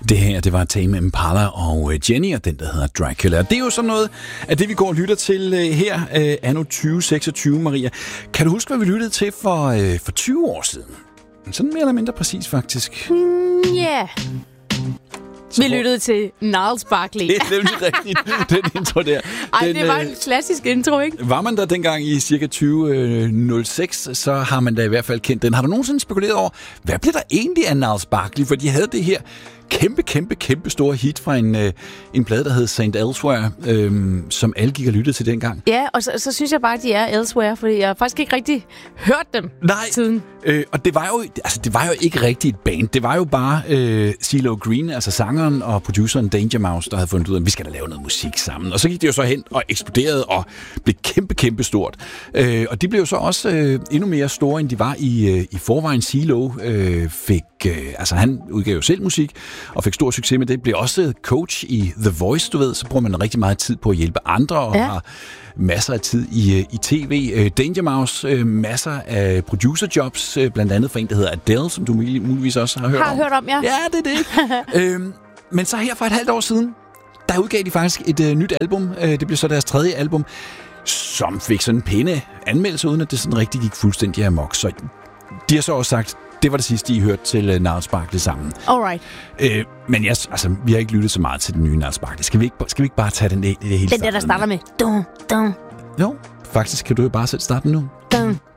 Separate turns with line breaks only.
Det her, det var Tame Impala og Jenny, og den, der hedder Dracula. Det er jo sådan noget af det, vi går og lytter til her, anno 2026, Maria. Kan du huske, hvad vi lyttede til for 20 år siden? Sådan mere eller mindre præcis, faktisk.
Ja. Vi lyttede til Gnarls Barkley.
Det er nemlig rigtigt, den intro der.
Det var en klassisk intro, ikke?
Var man der dengang i cirka 2006, så har man da i hvert fald kendt den. Har du nogensinde spekuleret over, hvad blev der egentlig af Gnarls Barkley? For de havde det her kæmpe store hit fra en plade, der hed St. Elsewhere, som alle gik og lyttede til dengang.
Ja, og så synes jeg bare, at de er Elsewhere, fordi jeg har faktisk ikke rigtig hørt dem siden.
Og det var jo ikke rigtigt et band. Det var jo bare CeeLo Green, altså sangeren og produceren Danger Mouse, der havde fundet ud af, at vi skal da lave noget musik sammen. Og så gik det jo så hen og eksploderede og blev kæmpe stort. Og de blev jo så også endnu mere store, end de var i forvejen. CeeLo fik, han udgav jo selv musik, og fik stor succes med det. Blev også coach i The Voice, du ved. Så bruger man rigtig meget tid på at hjælpe andre, og har masser af tid i tv. Danger Mouse, masser af producerjobs, blandt andet for en, der hedder Adele, som du muligvis også har hørt om.
Har hørt om, ja.
Ja, det er det. Men så her for et halvt år siden, der udgav de faktisk et nyt album. Det blev så deres 3. album, som fik sådan en pæne anmeldelse, uden at det sådan rigtig gik fuldstændig amok. Så de har så også sagt, det var det sidste, I hørte til Gnarls Barkley sammen.
Alright.
Men vi har ikke lyttet så meget til den nye Gnarls Barkley. Skal vi ikke bare tage det hele
den der starter med dun.
Jo, faktisk kan du jo bare selv starte den nu.
Dun,